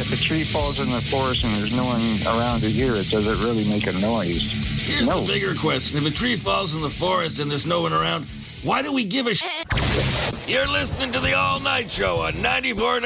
if a tree falls in the forest and there's no one around to hear it, does it really make a noise? Here's the bigger question. If a tree falls in the forest and there's no one around, why do we give a shit? You're listening to the All Night Show on 94.9